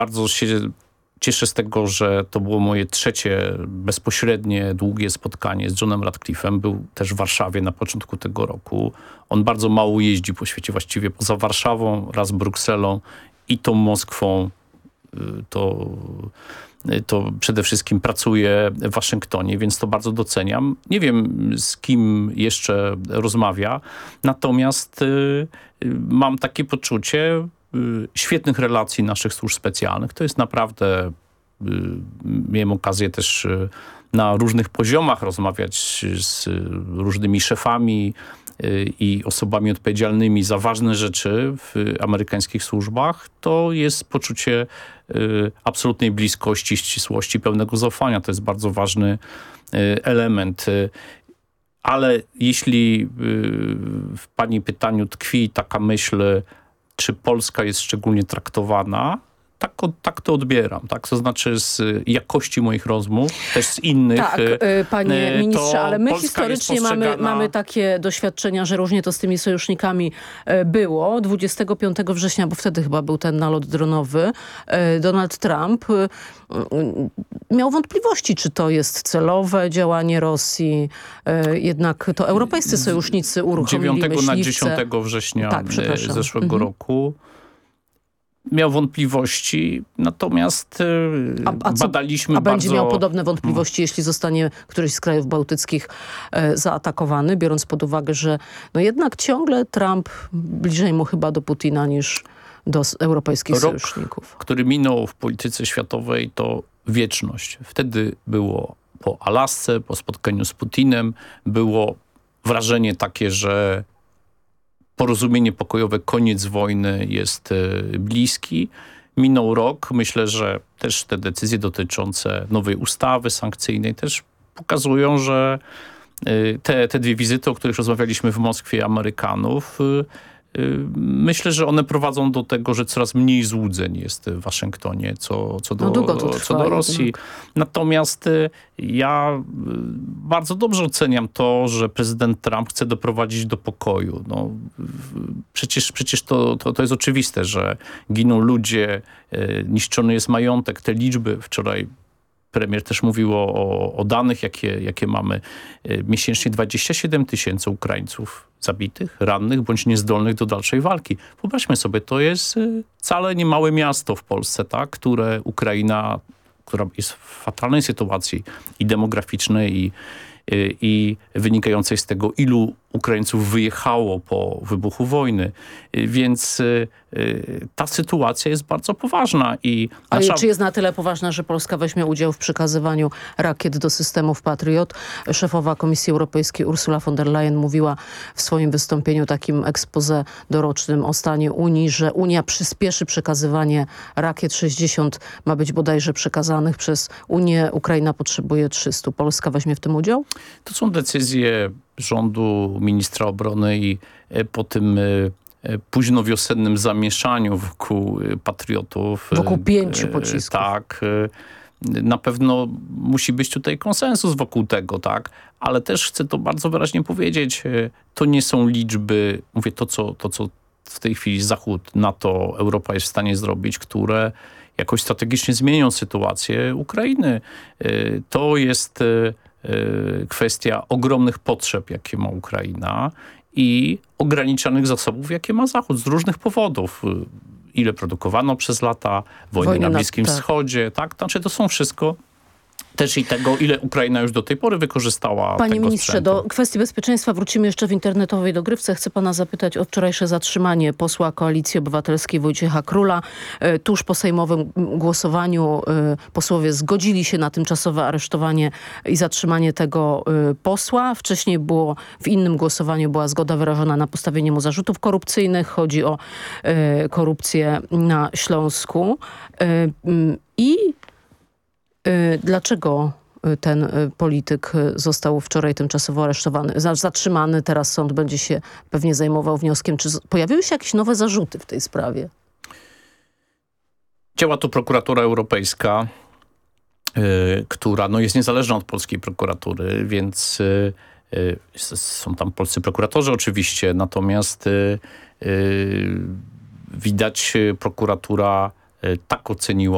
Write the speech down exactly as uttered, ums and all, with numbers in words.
Bardzo się cieszę z tego, że to było moje trzecie bezpośrednie, długie spotkanie z Johnem Ratcliffe'em. Był też w Warszawie na początku tego roku. On bardzo mało jeździ po świecie, właściwie poza Warszawą, raz Brukselą i tą Moskwą. To, to przede wszystkim pracuje w Waszyngtonie, więc to bardzo doceniam. Nie wiem, z kim jeszcze rozmawia, natomiast y, mam takie poczucie y, świetnych relacji naszych służb specjalnych. To jest naprawdę, y, miałem okazję też y, na różnych poziomach rozmawiać z różnymi szefami i osobami odpowiedzialnymi za ważne rzeczy w amerykańskich służbach, to jest poczucie y, absolutnej bliskości, ścisłości, pełnego zaufania. To jest bardzo ważny y, element. Ale jeśli y, w pani pytaniu tkwi taka myśl, czy Polska jest szczególnie traktowana, Tak, tak to odbieram, tak? To znaczy z jakości moich rozmów, też z innych. Tak, panie ministrze, ale my Polska historycznie postrzegana... mamy, mamy takie doświadczenia, że różnie to z tymi sojusznikami było. dwudziestego piątego września, bo wtedy chyba był ten nalot dronowy, Donald Trump miał wątpliwości, czy to jest celowe działanie Rosji. Jednak to europejscy sojusznicy uruchomili myśliwce. dziewiątego na dziesiątego września tak, zeszłego mhm. roku. Miał wątpliwości, natomiast a, a co, badaliśmy a bardzo... będzie miał podobne wątpliwości, jeśli zostanie któryś z krajów bałtyckich e, zaatakowany, biorąc pod uwagę, że no jednak ciągle Trump bliżej mu chyba do Putina niż do europejskich Rok, sojuszników. który minął w polityce światowej, to wieczność. Wtedy było po Alasce, po spotkaniu z Putinem, było wrażenie takie, że porozumienie pokojowe, koniec wojny jest y, bliski. Minął rok. Myślę, że też te decyzje dotyczące nowej ustawy sankcyjnej też pokazują, że y, te, te dwie wizyty, o których rozmawialiśmy w Moskwie, Amerykanów, y, y, myślę, że one prowadzą do tego, że coraz mniej złudzeń jest w Waszyngtonie co, co, do, no trwa, co do Rosji. jednak. Natomiast y, ja y, bardzo dobrze oceniam to, że prezydent Trump chce doprowadzić do pokoju. No, przecież przecież to, to, to jest oczywiste, że giną ludzie, y, niszczony jest majątek. Te liczby wczoraj premier też mówił o, o danych, jakie, jakie mamy. Y, miesięcznie dwadzieścia siedem tysięcy Ukraińców zabitych, rannych bądź niezdolnych do dalszej walki. Wyobraźmy sobie, to jest y, wcale nie małe miasto w Polsce, tak, które Ukraina, która jest w fatalnej sytuacji i demograficznej, i, i, i wynikającej z tego, ilu Ukraińców wyjechało po wybuchu wojny. Więc y, y, ta sytuacja jest bardzo poważna. I Ale nasza... czy jest na tyle poważna, że Polska weźmie udział w przekazywaniu rakiet do systemów Patriot? Szefowa Komisji Europejskiej Ursula von der Leyen mówiła w swoim wystąpieniu, takim exposé dorocznym o stanie Unii, że Unia przyspieszy przekazywanie rakiet. sześćdziesiąt ma być bodajże przekazanych przez Unię. Ukraina potrzebuje trzysta. Polska weźmie w tym udział? To są decyzje rządu, ministra obrony i po tym późnowiosennym zamieszaniu wokół patriotów. Wokół pięciu pocisków. Tak. Na pewno musi być tutaj konsensus wokół tego, tak? Ale też chcę to bardzo wyraźnie powiedzieć. To nie są liczby, mówię to, co, to, co w tej chwili Zachód, NATO, Europa jest w stanie zrobić, które jakoś strategicznie zmienią sytuację Ukrainy. To jest kwestia ogromnych potrzeb, jakie ma Ukraina i ograniczonych zasobów, jakie ma Zachód z różnych powodów. Ile produkowano przez lata, wojny, wojny na Bliskim na, tak. Wschodzie, tak? Znaczy to są wszystko też i tego, ile Ukraina już do tej pory wykorzystała Panie tego ministrze, sprzętu. do kwestii bezpieczeństwa wrócimy jeszcze w internetowej dogrywce. Chcę pana zapytać o wczorajsze zatrzymanie posła Koalicji Obywatelskiej Wojciecha Króla. Tuż po sejmowym głosowaniu posłowie zgodzili się na tymczasowe aresztowanie i zatrzymanie tego posła. Wcześniej było w innym głosowaniu była zgoda wyrażona na postawienie mu zarzutów korupcyjnych. Chodzi o korupcję na Śląsku. I dlaczego ten polityk został wczoraj tymczasowo aresztowany, zatrzymany? Teraz sąd będzie się pewnie zajmował wnioskiem. Czy pojawiły się jakieś nowe zarzuty w tej sprawie? Działa tu prokuratura europejska, yy, która no, jest niezależna od polskiej prokuratury, więc yy, są tam polscy prokuratorzy oczywiście, natomiast yy, yy, widać prokuratura yy, tak oceniła